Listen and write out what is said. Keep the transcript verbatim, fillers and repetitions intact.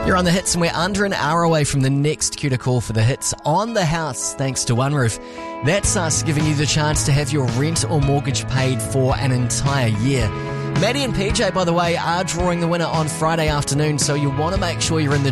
You're on the hits, and we're under an hour away from the next cue to call for the hits on the house, thanks to One Roof. That's us giving you the chance to have your rent or mortgage paid for an entire year. Maddie and P J, by the way, are drawing the winner on Friday afternoon, so you want to make sure you're in the